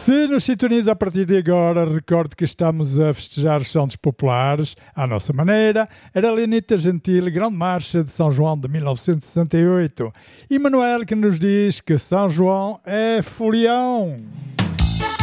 Se nos sintoniza a partir de agora, recordo que estamos a festejar os Santos Populares, à nossa maneira, Arelinita Gentil, Grande Marcha de São João de 1968. E Manuel que nos diz que São João é folião.